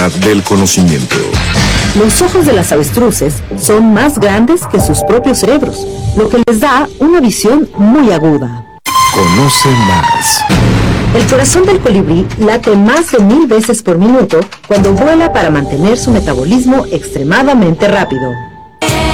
velocidad del conocimiento. Los ojos de las avestruces son más grandes que sus propios cerebros, lo que les da una visión muy aguda. Conoce más. El corazón del colibrí late más de 1000 veces por minuto cuando vuela para mantener su metabolismo extremadamente rápido.